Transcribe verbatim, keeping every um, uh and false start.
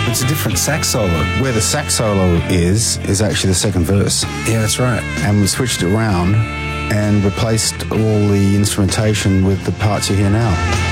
It's a different sax solo. Where the sax solo is, is actually the second verse. Yeah, that's right. And we switched it around and replaced all the instrumentation with the parts you hear now.